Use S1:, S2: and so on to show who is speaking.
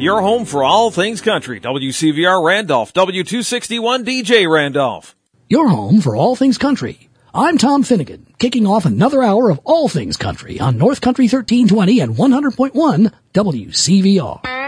S1: Your home for all things country. WCVR Randolph, W261 DJ Randolph.
S2: Your home for all things country. I'm Tom Finnegan, kicking off another hour of all things country on North Country 1320 and 100.1 WCVR.